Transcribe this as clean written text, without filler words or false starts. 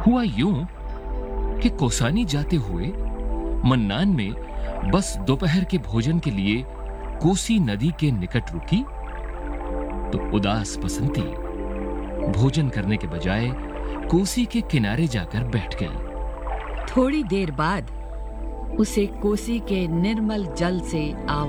हुआ यूं कि कौसानी जाते हुए मन्नान में बस दोपहर के भोजन के लिए कोसी नदी के निकट रुकी तो उदास बसंती भोजन करने के बजाय कोसी के किनारे जाकर बैठ गई। थोड़ी देर बाद उसे कोसी के निर्मल जल से आवाज